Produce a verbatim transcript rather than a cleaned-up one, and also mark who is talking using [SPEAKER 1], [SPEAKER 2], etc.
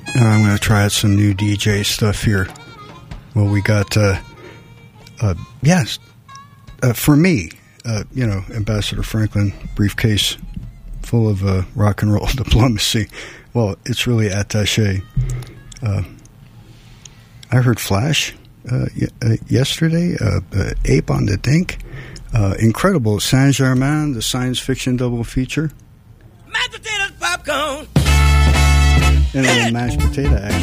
[SPEAKER 1] Uh, I'm going to try out some new D J stuff here. Well, we got, uh, uh, yes, uh, for me, uh, you know, Ambassador Franklin briefcase full of uh, rock and roll diplomacy. Well, it's really attaché. Uh, I heard Flash uh, y- uh, yesterday, uh, uh, Ape on the Dink. Uh, incredible. Saint-Germain, the science fiction double feature.
[SPEAKER 2] Mashed potatoes, popcorn.
[SPEAKER 1] And a little mashed potato action.